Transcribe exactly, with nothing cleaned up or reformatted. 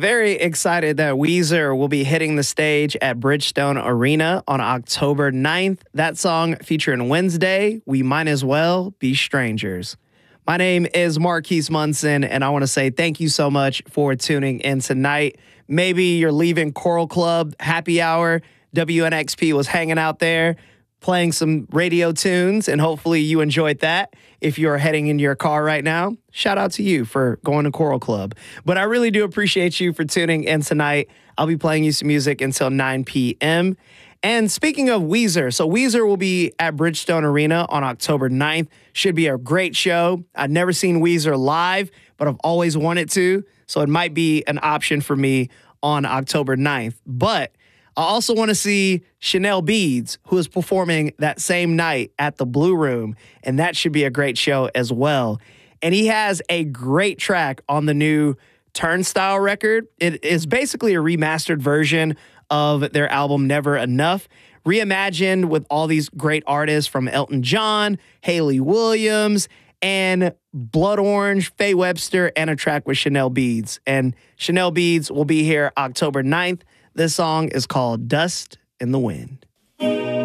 Very excited that Weezer will be hitting the stage at Bridgestone Arena on October ninth. That song featuring Wednesday, We Might As Well Be Strangers. My name is Marquise Munson, and I want to say thank you so much for tuning in tonight. Maybe you're leaving Choral Club happy hour. W N X P was hanging out there, playing some radio tunes, and hopefully you enjoyed that. If you're heading into your car right now, shout out to you for going to Choral Club. But I really do appreciate you for tuning in tonight. I'll be playing you some music until nine p.m. And speaking of Weezer, so Weezer will be at Bridgestone Arena on October ninth. Should be a great show. I've never seen Weezer live, but I've always wanted to, so it might be an option for me on October ninth. But I also want to see Chanel Beads, who is performing that same night at the Blue Room, and that should be a great show as well. And he has a great track on the new Turnstile record. It is basically a remastered version of their album Never Enough, reimagined with all these great artists from Elton John, Hayley Williams, and Blood Orange, Faye Webster, and a track with Chanel Beads. And Chanel Beads will be here October ninth. This song is called Dust in the Wind.